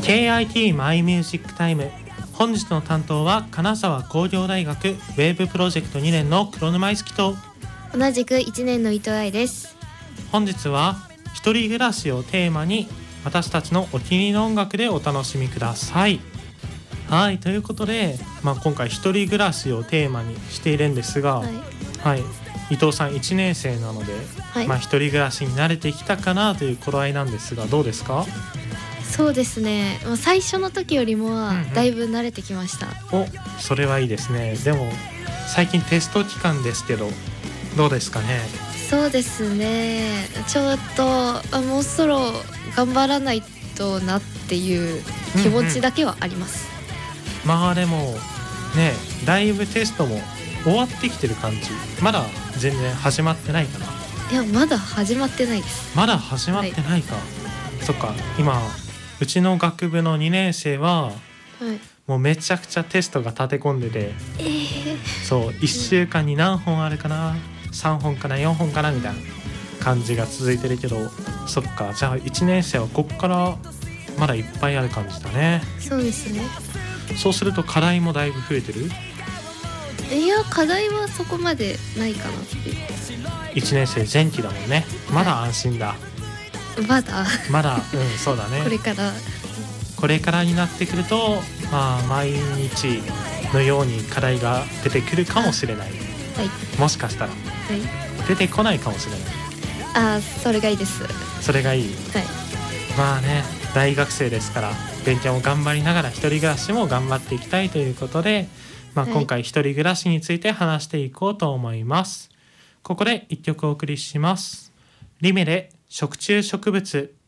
KIT マイミュージックタイム。本日の担当は金沢工業大学ウェブプロジェクト2年の黒沼樹と同じく1年の伊藤愛です。 本日は一人暮らしをテーマに私たちのお気に入りの音楽でお楽しみください。はい、ということで、今回一人暮らしをテーマにしているんですが、伊藤さん1年生なので、一人暮らしに慣れてきたかなという頃合いなんですが、どうですか？ そうですね、最初の時よりもはだいぶ慣れてきました。 それはいいですね。でも最近テスト期間ですけどどうですかね？ そうですね、ちょっともうそろ頑張らないとなっていう気持ちだけはあります。 でもね、だいぶテストも終わってきてる感じ。まだ全然始まってないかな。 いや、まだ始まってないです。 まだ始まってないか、そっか。今うちの学部の2年生は、もうめちゃくちゃテストが立て込んでて、そう1週間に何本あるかな、3本かな4本かなみたいな感じが続いてるけど、そっか、じゃあ1年生はこっからまだいっぱいある感じだね。 そうですね。 そうすると課題もだいぶ増えてる？ いや、課題はそこまでないかなっていう。 1年生前期だもんね。まだ安心だ。まだそうだね。これからになってくると、毎日のように課題が出てくるかもしれない。もしかしたら、出てこないかもしれない。 それがいいです。 それがいい。大学生ですから勉強も頑張りながら一人暮らしも頑張っていきたいということで、今回一人暮らしについて話していこうと思います。ここで一曲お送りします。リメで食虫植物。